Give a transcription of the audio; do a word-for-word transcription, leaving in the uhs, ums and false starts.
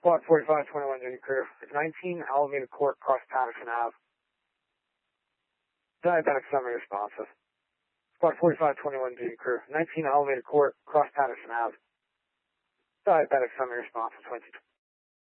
Squad forty-five twenty-one duty crew. nineteen Alameda Court, cross Patterson Ave. Diabetic semi-responsive. Squad forty-five twenty-one duty crew. nineteen Alameda Court, cross Patterson Ave. Diabetic semi-responsive, twenty-two.